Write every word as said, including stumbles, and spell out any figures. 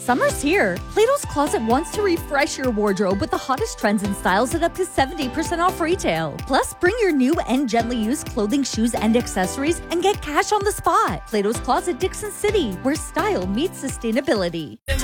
Summer's here. Plato's Closet wants to refresh your wardrobe with the hottest trends and styles at up to seventy percent off retail. Plus, bring your new and gently used clothing, shoes, and accessories and get cash on the spot. Plato's Closet, Dixon City, where style meets sustainability.